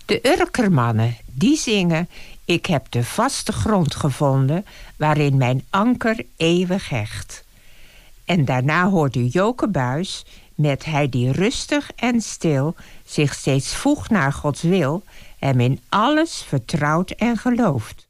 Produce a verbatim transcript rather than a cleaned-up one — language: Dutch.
De Urkermannen, die zingen: ik heb de vaste grond gevonden waarin mijn anker eeuwig hecht. En daarna hoort u Joke Buys met hij die rustig en stil zich steeds voegt naar Gods wil, hem in alles vertrouwt en gelooft.